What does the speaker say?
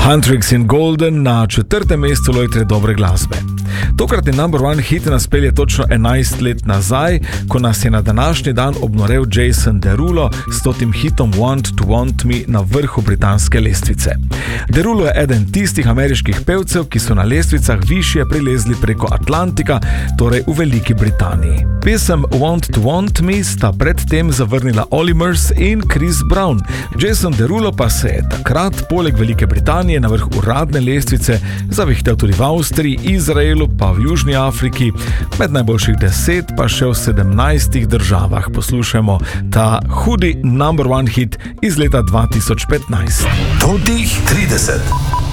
Huntrix in Golden na 4. mestu lojtre dobre glasbe. Tokratni number one hit nas pelje točno 11 let nazaj, ko nas je na današnji dan obnorel Jason Derulo s totim hitom Want to Want Me na vrhu britanske lestvice. Derulo je eden tistih ameriških pevcev, ki so na lestvicah višje prilezli preko Atlantika, torej v Veliki Britaniji. Pesem Want to Want Me sta predtem zavrnila Olly Murs in Chris Brown. Jason Derulo pa se je takrat poleg Velike Britanije na vrh uradne lestvice zavihtel tudi v Avstriji, Izraelu pa v Južni Afriki, med najboljših 10 pa še v 17 državah. Poslušajmo ta hudi number one hit iz leta 2015. Totih 30.